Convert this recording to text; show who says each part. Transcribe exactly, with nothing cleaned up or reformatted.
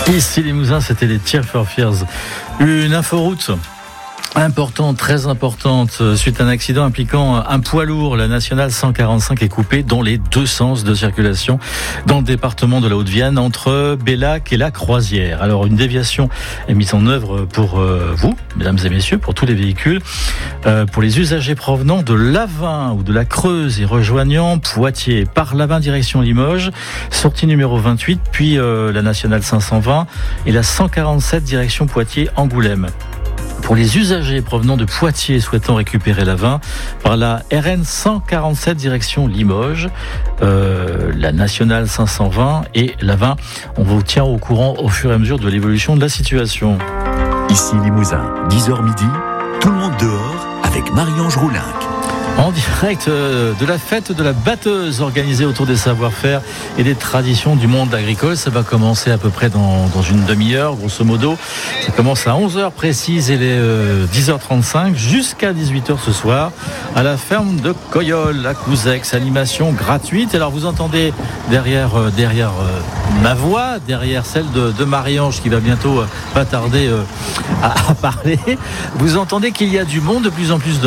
Speaker 1: Ici Limousin, c'était les Tears for Fears. Une inforoute importante, très importante, suite à un accident impliquant un poids lourd. La nationale cent quarante-cinq est coupée dans les deux sens de circulation dans le département de la Haute-Vienne entre Bellac et la Croisière. Alors une déviation est mise en œuvre pour euh, vous, mesdames et messieurs, pour tous les véhicules, euh, pour les usagers provenant de Lavin ou de la Creuse et rejoignant Poitiers par Lavin direction Limoges, sortie numéro vingt-huit, puis euh, la nationale cinq cent vingt et la cent quarante-sept direction Poitiers-Angoulême. Pour les usagers provenant de Poitiers souhaitant récupérer Lavin, par la R N cent quarante-sept direction Limoges, euh, la nationale cinq cent vingt et Lavin. On vous tient au courant au fur et à mesure de l'évolution de la situation.
Speaker 2: Ici Limousin, dix heures midi, tout le monde dehors avec Marie-Ange Roulinck.
Speaker 1: En direct de la fête de la batteuse organisée autour des savoir-faire et des traditions du monde agricole. Ça va commencer à peu près dans, dans une demi-heure, grosso modo. Ça commence à onze heures précises et les euh, dix heures trente-cinq jusqu'à dix-huit heures ce soir à la ferme de Coyol, à Couzex. Animation gratuite. Alors vous entendez derrière, euh, derrière euh, ma voix, derrière celle de, de Marie-Ange qui va bientôt euh, pas tarder euh, à, à parler. Vous entendez qu'il y a du monde, de plus en plus de